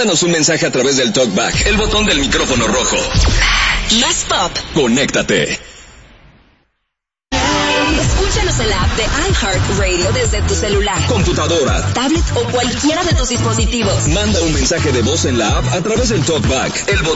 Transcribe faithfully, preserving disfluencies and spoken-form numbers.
Mándanos un mensaje a través del TalkBack, el botón del micrófono rojo. Más pop. Conéctate. Escúchanos en la app de iHeartRadio desde tu celular, computadora, tablet o cualquiera de tus dispositivos. Manda un mensaje de voz en la app a través del TalkBack, el botón